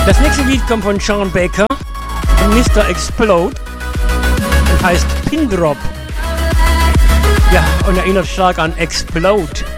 Das nächste Lied kommt von Sean Baker, Mr. Explode, und heißt Pin Drop. Ja, und erinnert stark an Explode.